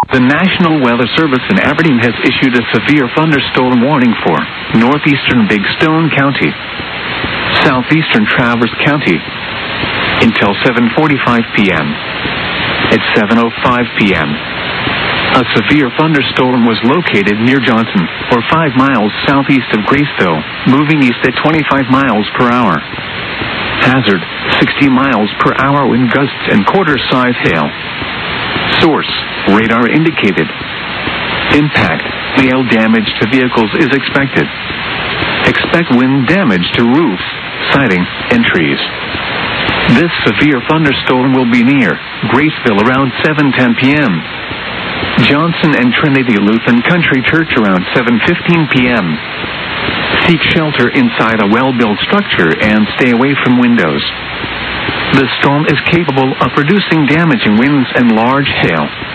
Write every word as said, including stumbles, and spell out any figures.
The National Weather Service in Aberdeen has issued a severe thunderstorm warning for northeastern Big Stone County, southeastern Traverse County, until seven forty-five p.m. At seven oh five p.m., a severe thunderstorm was located near Johnson, or five miles southeast of Graceville, moving east at twenty-five miles per hour. Hazard, sixty miles per hour wind gusts and quarter-size hail. Source, radar indicated. Impact, hail damage to vehicles is expected. Expect wind damage to roofs, siding, and trees. This severe thunderstorm will be near Graceville around seven ten p.m. Johnson and Trinity Lutheran Country Church around seven fifteen p.m. Seek shelter inside a well-built structure and stay away from windows. The storm is capable of producing damaging winds and large hail.